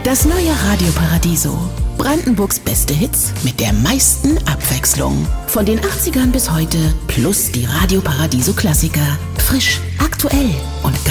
Das neue Radio Paradiso. Brandenburgs beste Hits mit der meisten Abwechslung. Von den 80ern bis heute plus die Radio Paradiso Klassiker. Frisch, aktuell und